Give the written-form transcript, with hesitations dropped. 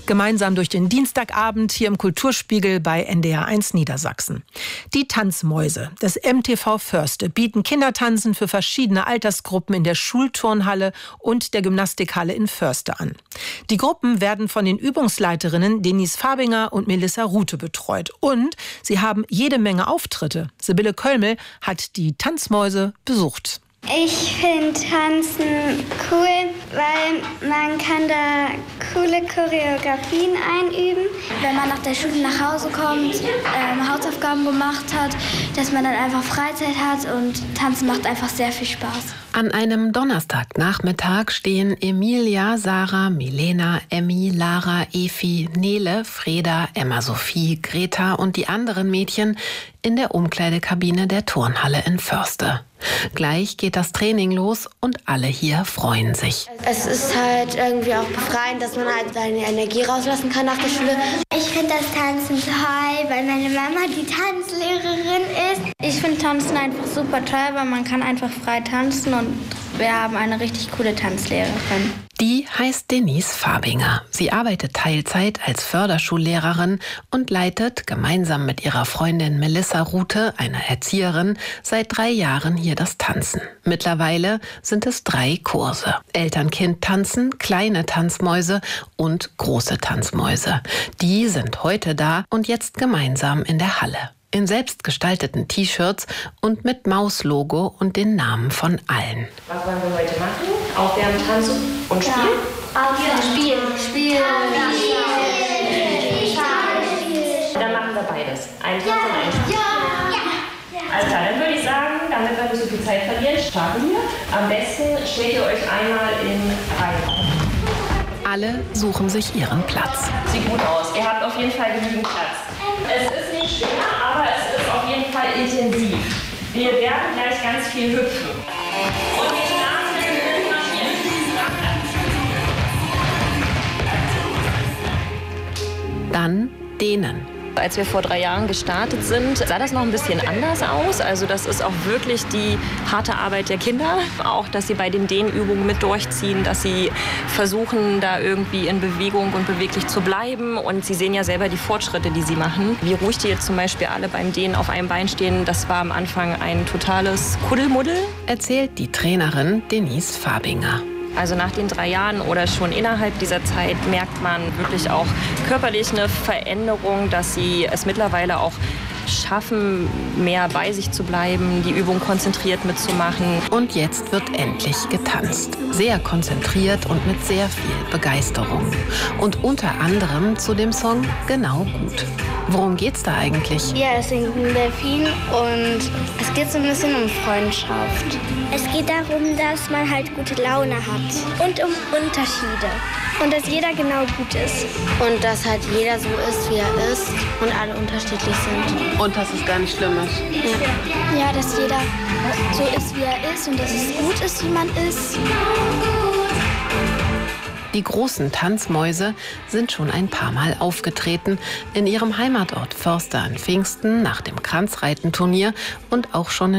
Gemeinsam durch den Dienstagabend hier im Kulturspiegel bei NDR1 Niedersachsen. Die Tanzmäuse des MTV Förste bieten Kindertanzen für verschiedene Altersgruppen in der Schulturnhalle und der Gymnastikhalle in Förste an. Die Gruppen werden von den Übungsleiterinnen Denise Fabinger und Melissa Rute betreut. Und sie haben jede Menge Auftritte. Sibylle Kölmel hat die Tanzmäuse besucht. Ich finde Tanzen cool, weil man kann da coole Choreografien einüben. Wenn man nach der Schule nach Hause kommt, Hausaufgaben gemacht hat, dass man dann einfach Freizeit hat und Tanzen macht einfach sehr viel Spaß. An einem Donnerstagnachmittag stehen Emilia, Sarah, Milena, Emmy, Lara, Efi, Nele, Freda, Emma-Sophie, Greta und die anderen Mädchen in der Umkleidekabine der Turnhalle in Förste. Gleich geht das Training los und alle hier freuen sich. Es ist halt irgendwie auch befreiend, dass man halt seine Energie rauslassen kann nach der Schule. Ich finde das Tanzen toll, weil meine Mama die Tanzlehrerin ist. Ich finde Tanzen einfach super toll, weil man kann einfach frei tanzen und wir haben eine richtig coole Tanzlehrerin. Die heißt Denise Fabinger. Sie arbeitet Teilzeit als Förderschullehrerin und leitet gemeinsam mit ihrer Freundin Melissa Rute, einer Erzieherin, seit 3 Jahren hier das Tanzen. Mittlerweile sind es 3 Kurse. Eltern-Kind-Tanzen, kleine Tanzmäuse und große Tanzmäuse. Die sind heute da und jetzt gemeinsam in der Halle. In selbstgestalteten T-Shirts und mit Maus-Logo und den Namen von allen. Was wollen wir heute machen? Aufwärmen, tanzen und spielen? Spielen. Dann machen wir beides. Ein Tanz und ein Spiel. Alles klar, dann würde ich sagen, damit wir nicht so viel Zeit verlieren, starten wir. Am besten stellt ihr euch einmal in Reihe. Alle suchen sich ihren Platz. Sieht gut aus. Ihr habt auf jeden Fall genügend Platz. Es ist nicht schwer, aber es ist auf jeden Fall intensiv. Wir werden gleich ganz viel hüpfen. Und wir starten mit dem Marschieren. Dann dehnen. Als wir vor 3 Jahren gestartet sind, sah das noch ein bisschen anders aus. Also das ist auch wirklich die harte Arbeit der Kinder. Auch, dass sie bei den Dehnübungen mit durchziehen, dass sie versuchen, da irgendwie in Bewegung und beweglich zu bleiben. Und sie sehen ja selber die Fortschritte, die sie machen. Wie ruhig die jetzt zum Beispiel alle beim Dehnen auf einem Bein stehen, das war am Anfang ein totales Kuddelmuddel. Erzählt die Trainerin Denise Fabinger. Also nach den 3 Jahren oder schon innerhalb dieser Zeit merkt man wirklich auch körperlich eine Veränderung, dass sie es mittlerweile auch schaffen, mehr bei sich zu bleiben, die Übung konzentriert mitzumachen. Und jetzt wird endlich getanzt. Sehr konzentriert und mit sehr viel Begeisterung. Und unter anderem zu dem Song Genau gut. Worum geht's da eigentlich? Ja, es singt ein Delfin und es geht so ein bisschen um Freundschaft. Es geht darum, dass man halt gute Laune hat und um Unterschiede. Und dass jeder genau gut ist. Und dass halt jeder so ist, wie er ist und alle unterschiedlich sind. Und dass es gar nicht schlimm ist. Ja, dass jeder so ist, wie er ist und dass es gut ist, wie man ist. Die großen Tanzmäuse sind schon ein paar Mal aufgetreten. In ihrem Heimatort Förste an Pfingsten nach dem Kranzreitenturnier und auch schon